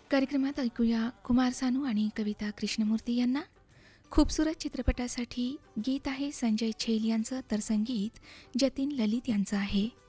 कार्यक्रमात ऐकूया कुमार सानू आणि कविता कृष्णमूर्ती यांना. खूबसूरत चित्रपटासाठी गीत आहे संजय छेल यांचं, तर संगीत जतीन ललित यांचं आहे.